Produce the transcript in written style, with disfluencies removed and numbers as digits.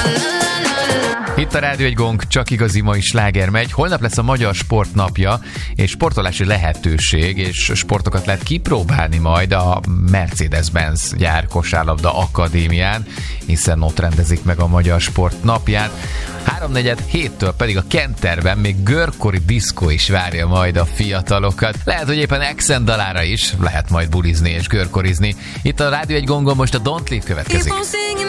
Itt a Rádió egy Gong, csak igazi mai sláger megy. Holnap lesz a Magyar Sport napja, és sportolási lehetőség, és sportokat lehet kipróbálni majd a Mercedes-Benz gyár kosárlabda akadémián, hiszen ott rendezik meg a Magyar Sport napját. 3:47-től pedig a Kenterben még görkori diszkó is várja majd a fiatalokat. Lehet, hogy éppen Exen dalára is lehet majd bulizni és görkorizni. Itt a Rádió egy Gongon most a Don't Leave következik.